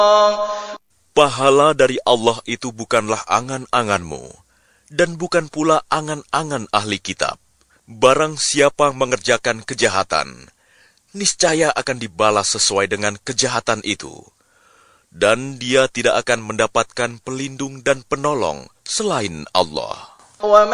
Pahala dari Allah itu bukanlah angan-anganmu, dan bukan pula angan-angan ahli kitab. Barang siapa mengerjakan kejahatan, niscaya akan dibalas sesuai dengan kejahatan itu. Dan dia tidak akan mendapatkan pelindung dan penolong selain Allah.